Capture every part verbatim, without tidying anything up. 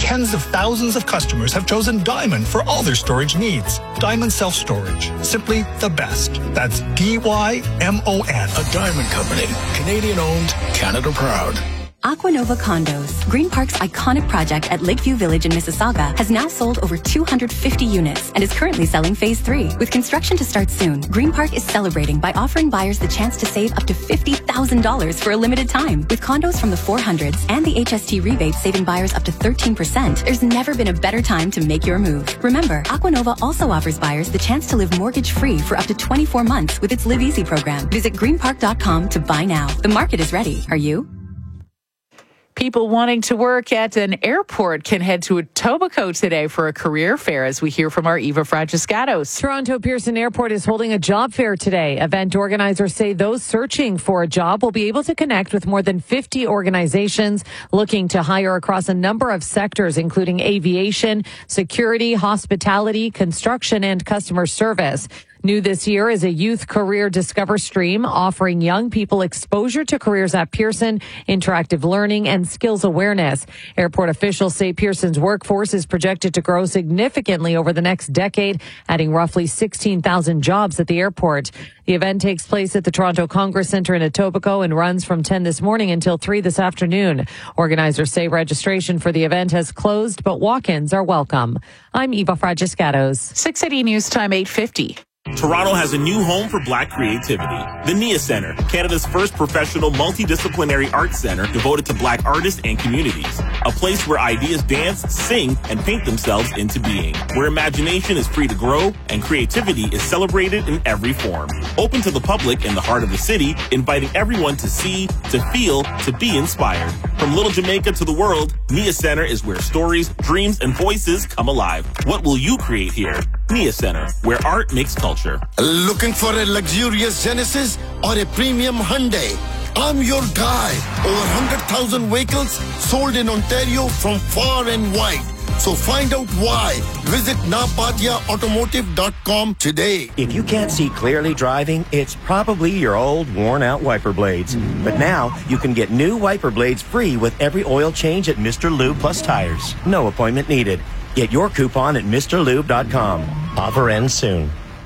tens of thousands of customers have chosen Diamond for all their storage needs. Diamond Self-Storage. Simply the best. That's D Y M O N. A Diamond Company. Canadian-owned, Canada-proud. Aquanova Condos, Green Park's iconic project at Lakeview Village in Mississauga, has now sold over two hundred fifty units and is currently selling phase three. With construction to start soon, Green Park is celebrating by offering buyers the chance to save up to fifty thousand dollars for a limited time. With condos from the four hundreds and the H S T rebate saving buyers up to thirteen percent, there's never been a better time to make your move. Remember, Aquanova also offers buyers the chance to live mortgage-free for up to twenty-four months with its Live Easy program. Visit green park dot com to buy now. The market is ready. Are you? People wanting to work at an airport can head to Etobicoke today for a career fair, as we hear from our Eva Francescatos. Toronto Pearson Airport is holding a job fair today. Event organizers say those searching for a job will be able to connect with more than fifty organizations looking to hire across a number of sectors, including aviation, security, hospitality, construction, and customer service. New this year is a youth career discover stream offering young people exposure to careers at Pearson, interactive learning, and skills awareness. Airport officials say Pearson's workforce is projected to grow significantly over the next decade, adding roughly sixteen thousand jobs at the airport. The event takes place at the Toronto Congress Centre in Etobicoke and runs from ten this morning until three this afternoon. Organizers say registration for the event has closed, but walk-ins are welcome. I'm Eva Francescatos. six eighty News Time, eight fifty. Toronto has a new home for Black creativity. The Nia Centre, Canada's first professional multidisciplinary arts center devoted to Black artists and communities. A place where ideas dance, sing, and paint themselves into being. Where imagination is free to grow and creativity is celebrated in every form. Open to the public in the heart of the city, inviting everyone to see, to feel, to be inspired. From Little Jamaica to the world, Nia Centre is where stories, dreams, and voices come alive. What will you create here? Nia Centre, where art makes culture. Looking for a luxurious Genesis or a premium Hyundai? I'm your guy. Over one hundred thousand vehicles sold in Ontario from far and wide. So find out why. Visit napatia automotive dot com today. If you can't see clearly driving, it's probably your old worn-out wiper blades. But now you can get new wiper blades free with every oil change at Mister Lube Plus Tires. No appointment needed. Get your coupon at Mr Lube dot com. Offer ends soon.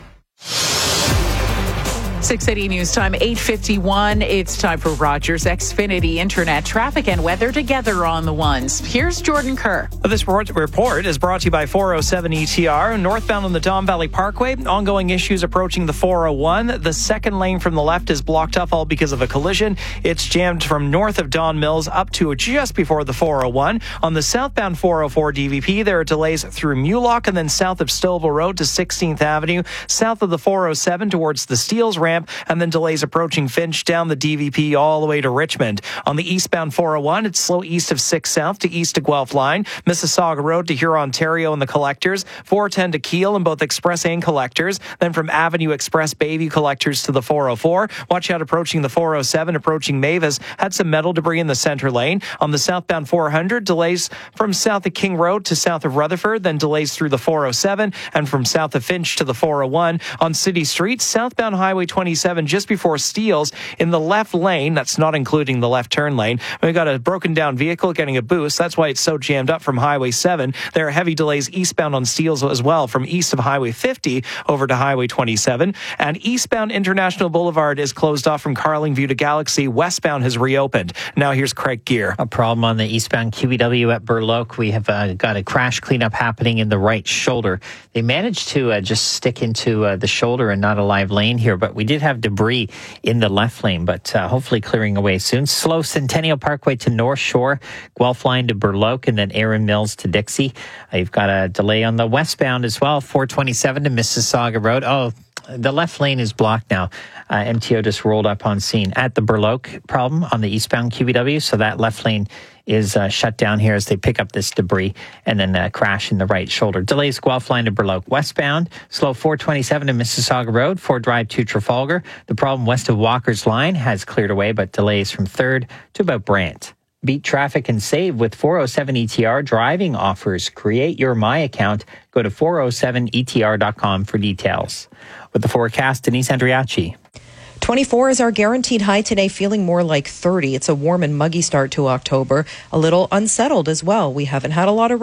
six eighty News Time, eight fifty-one. It's time for Rogers Xfinity Internet traffic and weather together on the ones. Here's Jordan Kerr. This report is brought to you by four oh seven E T R. Northbound on the Don Valley Parkway, ongoing issues approaching the four oh one. The second lane from the left is blocked up, all because of a collision. It's jammed from north of Don Mills up to just before the four oh one. On the southbound four oh four D V P, there are delays through Mulock and then south of Stouffville Road to sixteenth Avenue, south of the four oh seven towards the Steeles ramp, and then delays approaching Finch down the D V P all the way to Richmond. On the eastbound four oh one, it's slow east of six South to east of Guelph Line, Mississauga Road to Huron, Ontario and the Collectors, four ten to Kiel and both Express and Collectors, then from Avenue Express Bayview Collectors to the four oh four. Watch out approaching the four oh seven, approaching Mavis, had some metal debris in the center lane. On the southbound four hundred, delays from south of King Road to south of Rutherford, then delays through the four oh seven and from south of Finch to the four oh one. On City Street, southbound Highway twenty-seven just before Steeles in the left lane, that's not including the left turn lane. We've got a broken down vehicle getting a boost. That's why it's so jammed up from Highway seven. There are heavy delays eastbound on Steeles as well, from east of Highway fifty over to Highway twenty-seven. And eastbound International Boulevard is closed off from Carlingview to Galaxy. Westbound has reopened. Now here's Craig Gear. A problem on the eastbound Q E W at Burloak. We have uh, got a crash cleanup happening in the right shoulder. They managed to uh, just stick into uh, the shoulder and not a live lane here, but we did have debris in the left lane, but uh, hopefully clearing away soon. Slow Centennial Parkway to North Shore, Guelph Line to Burloak, and then Erin Mills to Dixie. Uh, you've got a delay on the westbound as well, four twenty-seven to Mississauga Road. Oh, the left lane is blocked now. Uh, M T O just rolled up on scene at the Burloak problem on the eastbound Q B W, so that left lane is uh, shut down here as they pick up this debris and then uh, crash in the right shoulder. Delays Guelph Line to Burloak westbound. Slow four twenty-seven to Mississauga Road, Ford Drive to Trafalgar. The problem west of Walker's Line has cleared away, but delays from third to about Brant. Beat traffic and save with four oh seven E T R driving offers. Create your My Account. Go to four oh seven E T R dot com for details. With the forecast, Denise Andriachi. twenty-four is our guaranteed high today, feeling more like thirty. It's a warm and muggy start to October, a little unsettled as well. We haven't had a lot of